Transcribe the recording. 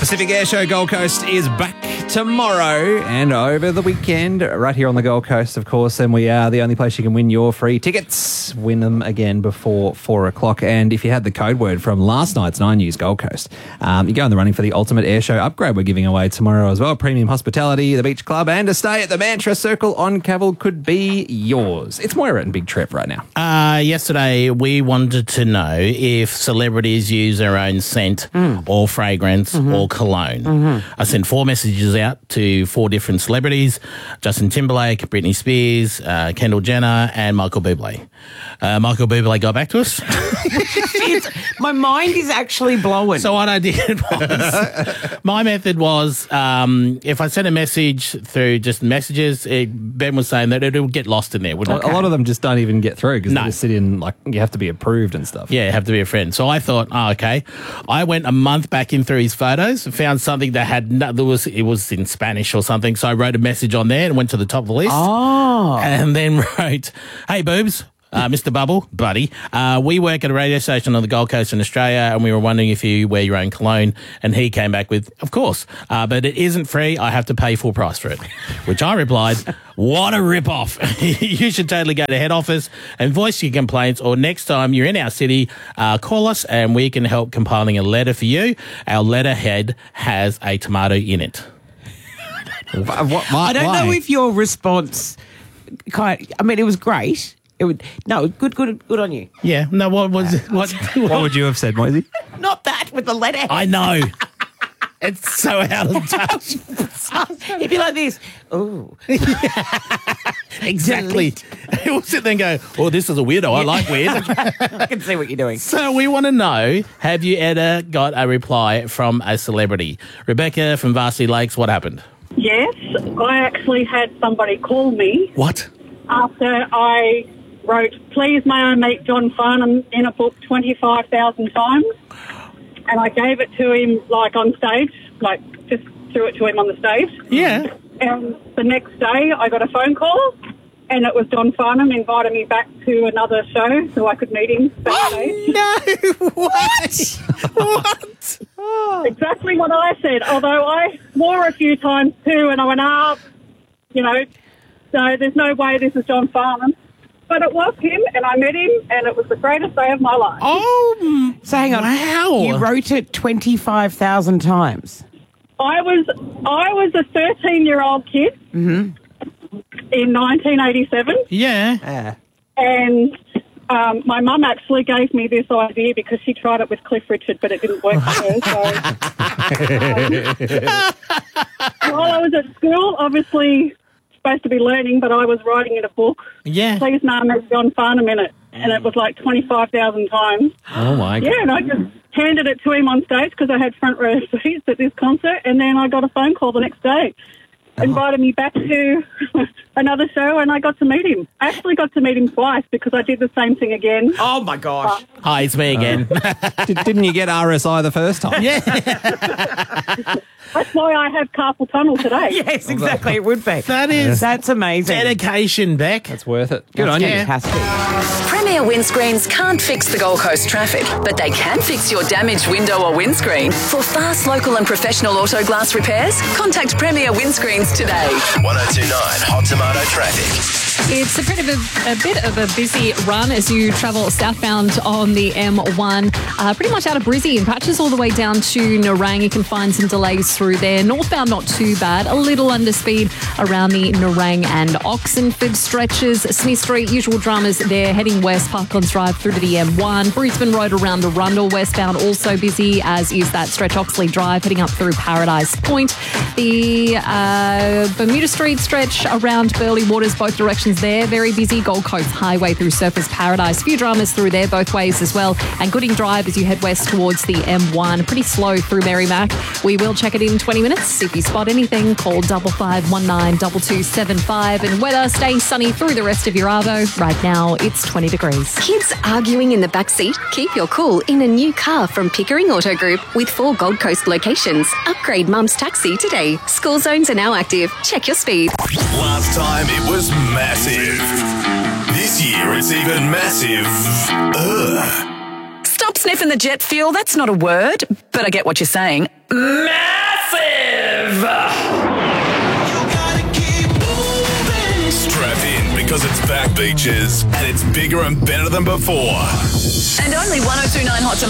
Pacific Air Show Gold Coast is back tomorrow and over the weekend, right here on the Gold Coast, of course, and we are the only place you can win your free tickets. Win them again before 4 o'clock. And if you had the code word from last night's 9 News Gold Coast, you go in the running for the Ultimate Air Show upgrade we're giving away tomorrow as well. Premium hospitality, the Beach Club, and a stay at the Mantra Circle on Cavill could be yours. It's Moira and Big Trip right now. Yesterday, we wanted to know if celebrities use their own scent or fragrance or cologne. I sent 4 messages out to 4 different celebrities: Justin Timberlake, Britney Spears, Kendall Jenner, and Michael Bublé. Michael Bublé got back to us. My mind is actually blowing. So what I did was, my method was, if I sent a message through just messages, Ben was saying that it would get lost in there. Wouldn't it? A lot of them just don't even get through because they just sit in, like, you have to be approved and stuff. Yeah, you have to be a friend. So I thought, okay. I went a month back in through his photos and found something that had it was in Spanish or something. So I wrote a message on there and went to the top of the list. Oh. And then wrote, "Hey, boobs. Mr. Bubble, buddy, we work at a radio station on the Gold Coast in Australia, and we were wondering if you wear your own cologne." And he came back with, "Of course, but it isn't free. I have to pay full price for it." Which I replied, "What a rip-off. You should totally go to head office and voice your complaints, or next time you're in our city, call us and we can help compiling a letter for you. Our letterhead has a tomato in it." I don't know if your response it was great. Good on you. Yeah. No, what was it? What would you have said, Moisey? Not that with the letter. I know. It's so out of touch. It'd be like this. Oh. Exactly. He'll sit there and go, "Oh, this is a weirdo. I like weird." I can see what you're doing. So we want to know, have you ever got a reply from a celebrity? Rebecca from Varsity Lakes, what happened? Yes, I actually had somebody call me. What? After I wrote, "Please may I meet John Farnham" in a book 25,000 times. And I gave it to him, like, on stage, like, just threw it to him on the stage. Yeah. And the next day I got a phone call, and it was John Farnham invited me back to another show so I could meet him backstage. No, what? What? Exactly what I said, although I swore a few times too, and I went, so there's no way this is John Farnham. But it was him, and I met him, and it was the greatest day of my life. Oh, so hang on. Wow. You wrote it 25,000 times. I was a 13-year-old kid in 1987. Yeah. And my mum actually gave me this idea because she tried it with Cliff Richard, but it didn't work for her. So, while I was at school, obviously supposed to be learning, but I was writing in a book. Yeah. Please name it John Farnham in it. And it was like 25,000 times. Oh, my God. Yeah, and I just handed it to him on stage because I had front row seats at this concert, and then I got a phone call the next day. Invited me back to another show, and I got to meet him. I actually got to meet him twice because I did the same thing again. Oh, my gosh. Hi, it's me again. Didn't you get RSI the first time? Yeah. That's why I have carpal tunnel today. Yes, exactly. It would be. That's amazing. Dedication, Beck. That's worth it. Good on you. Fantastic. Premier windscreens can't fix the Gold Coast traffic, but they can fix your damaged window or windscreen. For fast, local and professional auto glass repairs, contact Premier Windscreens today. 1029 Hot Tomato Traffic. It's a bit of a busy run as you travel southbound on the M1. Pretty much out of Brizzy and patches all the way down to Nerang. You can find some delays through there. Northbound, not too bad. A little under speed around the Nerang and Oxenford stretches. Smith Street, usual dramas there. Heading west, Parklands Drive through to the M1. Brisbane Road around Arundel westbound, also busy, as is that stretch Oxley Drive heading up through Paradise Point. The Bermuda Street stretch around Burleigh Waters, both directions there. Very busy. Gold Coast Highway through Surfers Paradise. Few dramas through there both ways as well. And Gooding Drive as you head west towards the M1. Pretty slow through Merrimack. We will check it in 20 minutes. If you spot anything, call 5519 2275. And weather, stay sunny through the rest of your arvo. Right now, it's 20 degrees. Kids arguing in the back seat? Keep your cool in a new car from Pickering Auto Group with 4 Gold Coast locations. Upgrade Mum's taxi today. School zones are now active. Check your speed. Last time it was massive. This year it's even massive. Stop sniffing the jet fuel. That's not a word, but I get what you're saying. massive. Strap in because it's back, beaches, and it's bigger and better than before. And only 1029 Hot Tomato